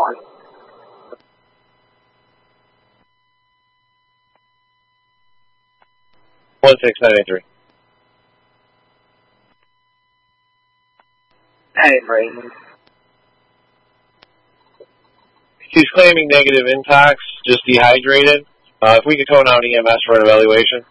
one. 16983. Hey, Brayden. She's claiming negative intox, just dehydrated. If we could cone out EMS for an evaluation.